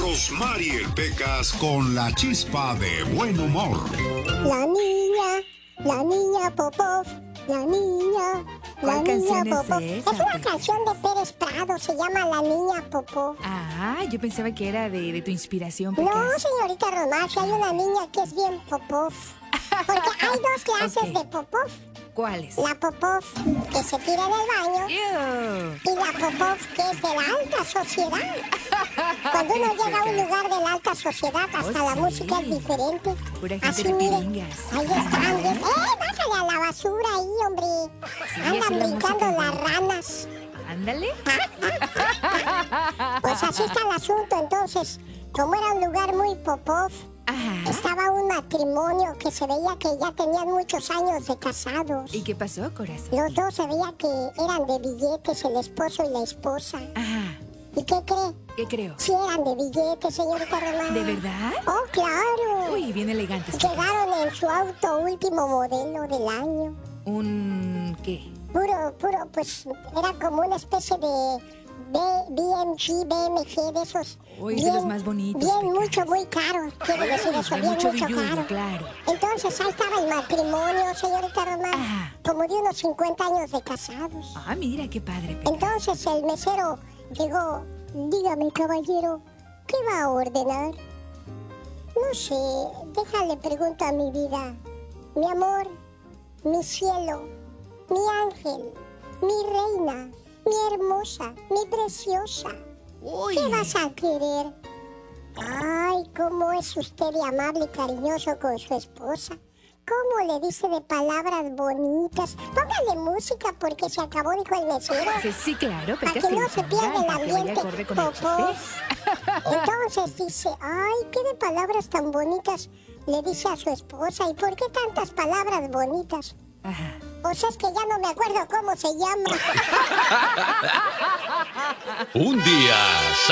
Rosmarie Pecas con la chispa de buen humor. La niña Popov, la niña Popov. Es esa, una canción de Pérez Prado, se llama La niña Popov. Ah, yo pensaba que era de tu inspiración, Pecas. No, señorita Rosmarie, hay una niña que es bien Popov. Porque hay dos clases de Popov. ¿Cuáles? La Popov que se tira en el baño y la Popov que es de la alta sociedad. Cuando uno llega a un lugar de la alta sociedad, hasta la música es diferente. Pura gente Así, de mire, piringas. ahí están. Bájale a la basura ahí, hombre. Sí, Andan esa es la brincando música las ranas. Ándale. Pues así está el asunto. Entonces, como era un lugar muy Popov, Ajá. estaba un matrimonio que se veía que ya tenían muchos años de casados. ¿Y qué pasó, corazón? Los dos se veía que eran de billetes, el esposo y la esposa. Ajá. ¿Y qué cree? ¿Qué creo? Sí eran de billetes, señorita Román. ¿De verdad? Oh, claro. Uy, bien elegantes. Pecas. Llegaron en su auto último modelo del año. ¿Un qué? Puro, pues era como una especie de BMG, de esos. Uy, de los más bonitos, Bien, Pecas. muy caro. Quiere decir eso, de bien, mucho mucho billullo, caro. claro. Entonces ahí estaba el matrimonio, señorita Román. Ajá. Como de unos 50 años de casados. Ah, mira, qué padre, Pecas. Entonces el mesero llegó. Dígame, caballero, ¿qué va a ordenar? No sé, déjale pregunto a mi vida. Mi amor, mi cielo, mi ángel, mi reina, mi hermosa, mi preciosa. Uy. ¿Qué vas a querer? Ay, cómo es usted de amable y cariñoso con su esposa. ¿Cómo le dice de palabras bonitas? Póngale música porque se acabó, dijo el mesero. Sí, claro, Para Pecas. que no se pierda el para que vaya ambiente acorde con el Popov. chiste. Entonces dice, ay, qué de palabras tan bonitas le dice a su esposa. ¿Y por qué tantas palabras bonitas? Ajá. Pues es que ya no me acuerdo cómo se llama. Un día